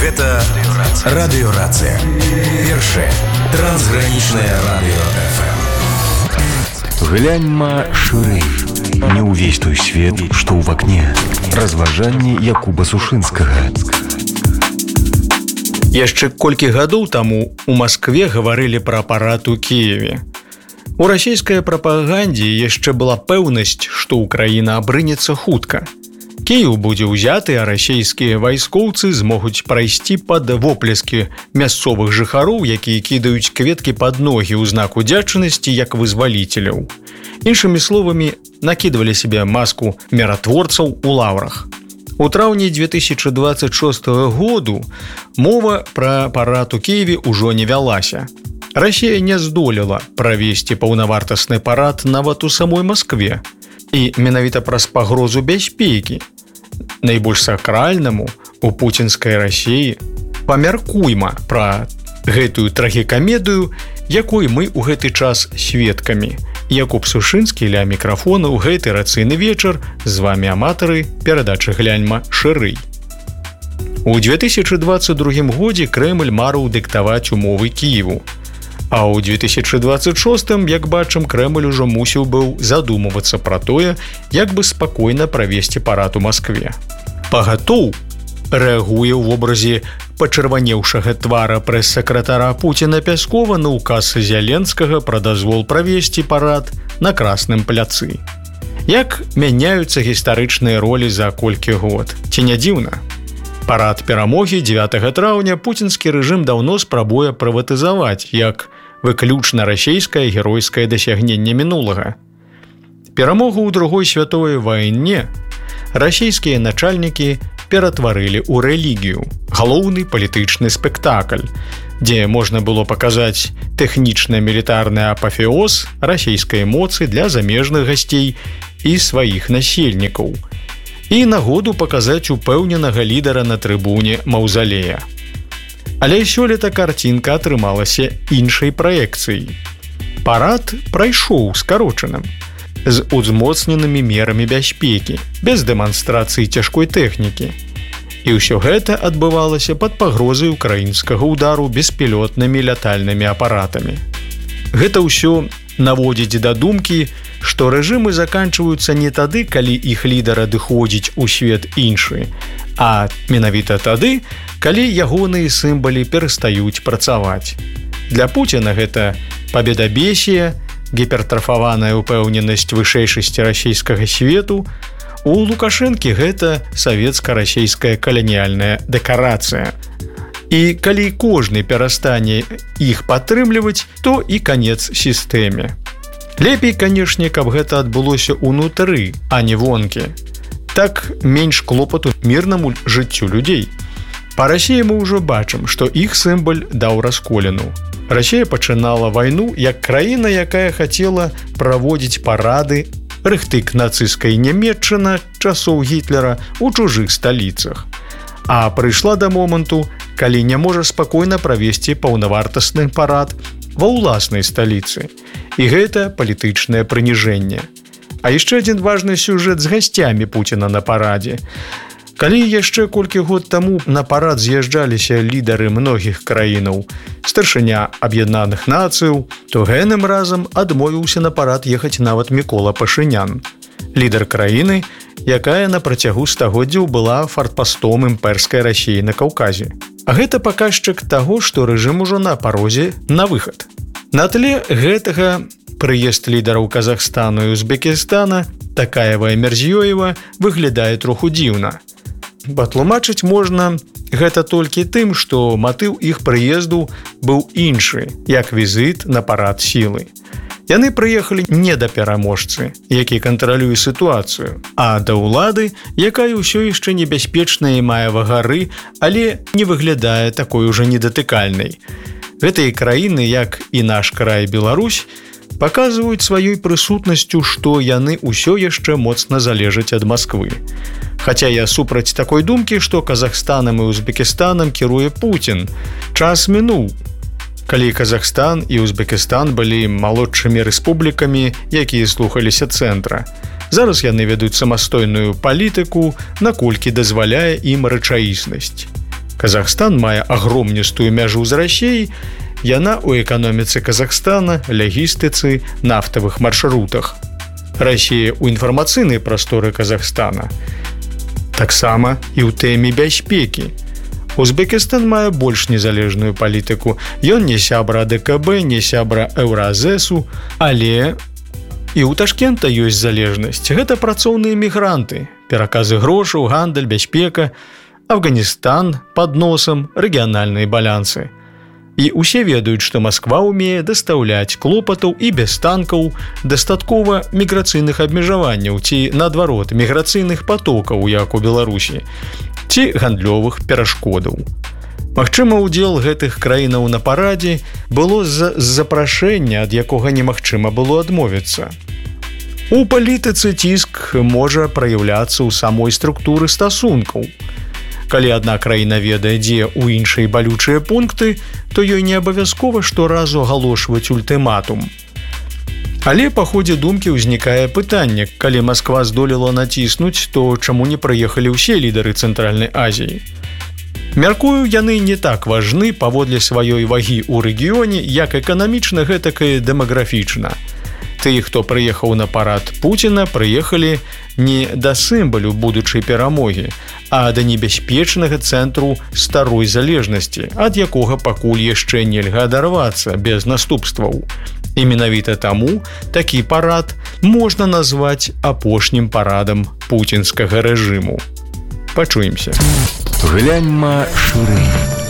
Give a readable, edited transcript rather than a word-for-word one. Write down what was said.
Гэта радыёрацыя. Першае трансгранічнае радыё ФМ. Гляньма шырэй. Не ўвесь той свет, што ў вакне. Разважанні Якуба Сушынскага. Яшчэ колькі гадоў таму у Маскве гаварылі пра апарат у Кіеве. У расійскай прапагандзе яшчэ была пэўнасць, што ўкраіна абрынецца хутка. Кіеў будзе ўзяты, а расійскія вайскоўцы змогуць прайсці пад воплескі мясцовых жыхароў, якія кідаюць кветкі пад ногі ў знак удзячнасці як вызваліцеляў. Іншымі словамі, накідвалі себе маску міратворцаў у лаўрах. У траўні 2026 году мова пра парад у Кіеве ўжо не вялася. Расія не здолела правесці паўнавартасны парад нават у самой Маскве. І менавіта праз пагрозу бяспекі, найбольш сакральнаму у пуцінскай Расіі, памяркуйма пра гэтую трагікамедыю, якой мы ў гэты час сведкамі. Якуб Сушынскі ля мікрафона ў гэты рацыйны вечар. З вамі аматары перадачы «Гляньма шырэй». У 2022 годзе Крэмль марыў дыктаваць умовы Кіеву. А ў 2026, як бачым, Крэмль ужо мусіў быў задумвацца пра тое, як бы спакойна правесці парад у Маскве. Пагатоў рэагуе ў вобразе пачырванеўшага твара прэс-сакратара Пуціна Пяскова на ўказ Зяленскага пра дазвол правесці парад на Красным пляцы. Як мяняюцца гістарычныя ролі за колькі год? Ці не дзіўна? Парад перамогі 9 траўня пуцінскі рэжым даўно спрабуе прыватызаваць як выключна расійскае геройскае дасягненне мінулага. Перамогу ў Другой святовай вайне расійскія начальнікі ператварылі ў рэлігію, галоўны палітычны спектакль, дзе можна было паказаць тэхнічны мілітарны апафеоз расійскай моцы для замежных гасцей і сваіх насельнікаў. І нагоду паказаць упэўненага лідара на трыбуне маўзалея. Але сёлета карцінка атрымалася іншай праекцыяй. Парад прайшоў скарочаным, з узмоцненымі мерамі бяспекі, без дэманстрацыі цяжкой тэхнікі. І ўсё гэта адбывалася пад пагрозай украінскага ўдару беспілотнымі лятальнымі апаратамі. Гэта ўсё наводзіць да думкі, што рэжымы заканчваюцца не тады, калі іх лідар адыходзіць у свет іншы, а менавіта тады, калі ягоныя сімвалы перастаюць працаваць. Для Пуціна гэта пабедабесія, гіпертрафаваная ўпэўненасць вышэйшасці расійскага свету. У Лукашэнкі гэта савецка-расійская каланіяльная дэкарацыя. І калі кожны перастане іх падтрымліваць, то і канец сістэме. Лепей, канешне, каб гэта адбылося ўнутры, а не вонкі. Так менш клопату мірнаму жыццю людзей. Па Расіі мы ўжо бачым, што іх сімвал даў расколіну. Расія пачынала вайну як краіна, якая хацела праводзіць парады, рыхтык нацысцкай Нямецчына часоў Гітлера ў чужых сталіцах. А прыйшла да моманту, калі не можа спакойна правесці паўнавартасны парад ва ўласнай сталіцы. І гэта палітычнае прыніжэнне. А яшчэ адзін важны сюжэт з гасцямі Пуціна на парадзе. Калі яшчэ колькі год таму на парад з'язджаліся лідары многіх краінаў, старшыня Аб'яднаных Нацыяў, то гэным разам адмовіўся на парад ехаць нават Мікола Пашынян, лідар краіны, якая на працягу стагоддзяў была фартпастом імперскай Расіі на Каўказе. А гэта паказчык таго, што рэжым ужо на парозе на выхад. На тле гэтага прыезд лідараў Казахстану і Узбекістана, Такаева і Мірзіёева, выглядае троху дзіўна. Патлумачыць можна гэта толькі тым, што матыў іх прыезду быў іншы, як візіт на парад сілы. Яны прыехалі не да пераможцы, які кантралюе сітуацыю, а да ўлады, якая ўсё яшчэ небяспечная і мае вагары, але не выглядае такой ужо недатыкальнай. Гэтыя краіны, як і наш край Беларусь, паказваюць сваёй прысутнасцю, што яны ўсё яшчэ моцна залежаць ад Масквы. Хаця я супраць такой думкі, што Казахстанам і Узбекістанам кіруе Пуцін. Час мінуў, калі Казахстан і Узбекістан былі малодшымі рэспублікамі, якія слухаліся цэнтра. Зараз яны вядуць самастойную палітыку, наколькі дазваляе ім рэчаіснасць. Казахстан мае агромністую мяжу з Расіяй, яна ў эканоміцы Казахстана, лагістыцы, нафтавых маршрутах. Расія ў інфармацыйнай прасторы Казахстана. Таксама і ў тэме бяспекі. Узбекістан мае больш незалежную палітыку. Ён не сябра АДКБ, не сябра Еўразэсу, але і ў Ташкента ёсць залежнасць. Гэта працоўныя мігранты, пераказы грошаў, гандаль, бяспека, Афганістан пад носам, рэгіянальныя балансы. І ўсе ведаюць, што Масква ўмее дастаўляць клопатаў і без танкаў дастаткова міграцыйных абмежаванняў ці, наадварот, міграцыйных патокаў, як у Беларусі, ці гандлёвых перашкодаў. Магчыма, удзел гэтых краінаў на парадзе было з запрашэння, ад якога немагчыма было адмовіцца. У палітыцы ціск можа праяўляцца ў самой структуры стасункаў. Калі адна краіна ведае, дзе ў іншай балючыя пункты, то ёй не абавязкова шторазу агалошваць ультыматум. Але па ходзе думкі ўзнікае пытанне, калі Масква здолела націснуць, то чаму не прыехалі ўсе лідары Цэнтральнай Азіі? Мяркую, яны не так важны паводле сваёй вагі ў рэгіёне, як эканамічна, гэтак і дэмаграфічна. Тыя, хто прыехаў на парад Пуціна, прыехалі не да сімвалю будучай перамогі, а да небяспечнага цэнтру старой залежнасці, ад якога пакуль яшчэ нельга адарвацца без наступстваў. І менавіта таму такі парад можна назваць апошнім парадам пуцінскага рэжыму. Пачуемся. Гляньма шырэй.